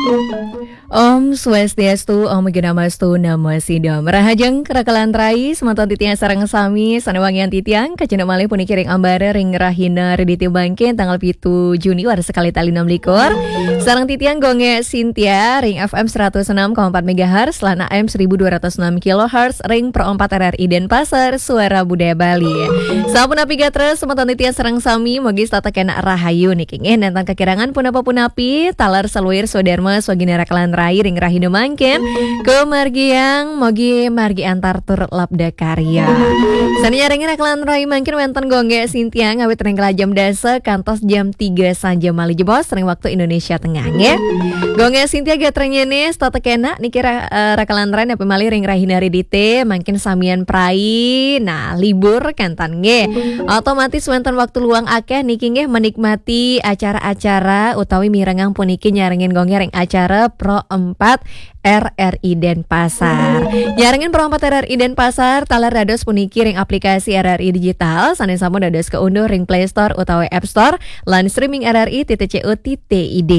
Om Swastiastu, Om Genamastu, Namo Sidam. Rahajeng kerakalan rai, semantan titiang sarang sami, sanewangian titiang, kacina malih puni kiring ambare ring rahina rediti bangkin tanggal 7 Juni war sekali tali 6 likur. Sarang titiang gonge Sintia, ring FM 106,4 MHz, lana AM 1206 kHz, ring Pro 4 RRI Denpasar, suara budaya Bali. Sampun api gatres, semantan titiang sarang sami, mogi stata kena rahayu niking nentang kekirangan punapa-punapi, talar saluir soderma swagina rakalan rai ring rahina mangken ke margi yang mogi margi antar tur labda karya. Saninya ring rakalan rai mangken wenten gongge Sintia ngawit ring jam dasa kantos jam 3 saja mali jebos ring waktu Indonesia Tengah nge. Gongge Sintia gatrenya nih stata kena niki rakalan rai api mali ring rahina redite mangken samian prai. Nah libur kantan nge. Otomatis wenten waktu luang akeh niki nge menikmati acara-acara utawi mirengang puniki nyarengin gongge ring acara Pro 4 RRI Denpasar. Nyaringin Pro 4 RRI Denpasar talar dados puniki ring aplikasi RRI digital sanes sampun dados keunduh ring Play Store utawa App Store lan streaming RRI.co.id.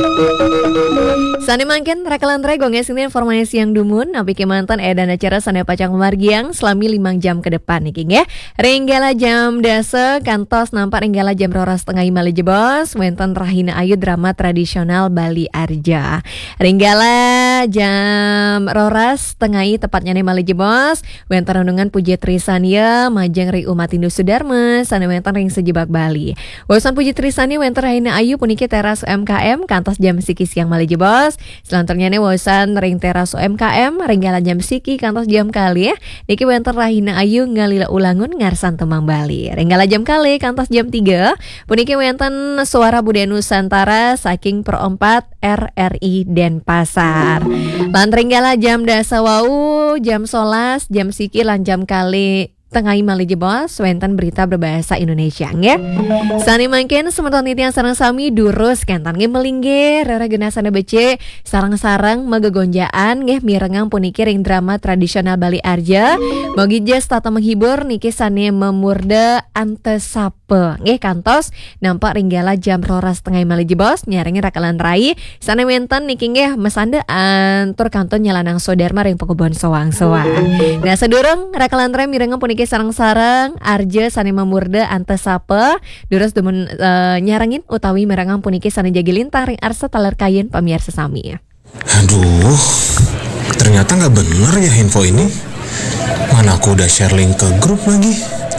Sane mangken rakalan rai gonge sini informasi yang dumun napi kemantan edan acara sane pacang margiang selami 5 jam ke depan niki nggih. Ringgala jam dasa kantos nampak ringgala jam 2:30 mali jebos wenten rahina ayu drama tradisional Bali Arja. Ringgala jam 2:30 tepatnya nih mali jebos wenten renungan Puji Trisania majeng ri umat Hindu Sudarma sane wenten ring sejebak Bali. Wawasan Puji Trisania wenten rahina ayu puniki teras UMKM kantos jam siki siang mali jebos. Selanjutnya nih wawasan ring teras UMKM ringgala jam siki kantos jam kali ya. Niki wenten rahina ayu ngalila ulangun ngarsan Temang Bali. Ringgala jam kali kantos jam 3 puniki wenten suara budaya Nusantara saking Pro 4 RRI Denpasar. Lan ringgala jam dasa wau jam 11 jam siki lan jam kali tengah mali jebos wenten berita berbahasa Indonesia nge. Sani mangken sementon titiang sarang sami durus kentan nge melingge rara genasana bece sarang-sarang megegonjaan nge mirengang puniki ring drama tradisional Bali Arja. Mogi jas tata menghibur niki sane memurde antesape nge kantos nampak ringgala jam 2:30 mali jebos nyarengi rakalan rai sane wenten niki nge mesandaan tur kanton nyalanang soderma ring pekebon soang-soang. Nah sedurung rakalan rai mirengang puniki sarang-sarang Arja sane memurde antesape durus demen nyarangin utawi merangang puniki sane jagi lintang ring arsa talar kayen pamirsa sami. Aduh, ternyata nggak bener ya info ini. Mana aku udah share link ke grup lagi.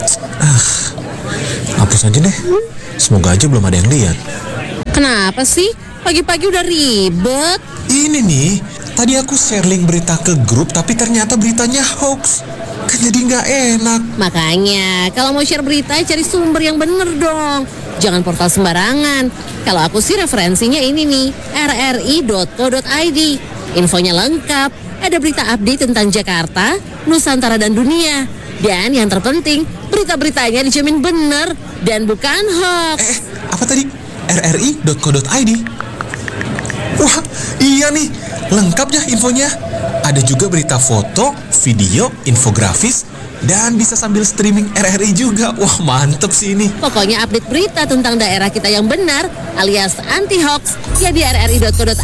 Hapus aja deh. Semoga aja belum ada yang lihat. Kenapa sih? Pagi-pagi udah ribet. Ini nih, tadi aku share link berita ke grup tapi ternyata beritanya hoax. Kan jadi nggak enak. Makanya kalau mau share berita cari sumber yang bener dong. Jangan portal sembarangan. Kalau aku sih referensinya ini nih, rri.co.id. Infonya lengkap. Ada berita update tentang Jakarta, Nusantara dan dunia. Dan yang terpenting, berita-beritanya dijamin bener dan bukan hoax. Apa tadi? rri.co.id. Wah, iya nih. Lengkap ya infonya. Ada juga berita foto, video, infografis, dan bisa sambil streaming RRI juga. Wah, mantep sih ini. Pokoknya update berita tentang daerah kita yang benar alias anti hoax ya di rri.co.id.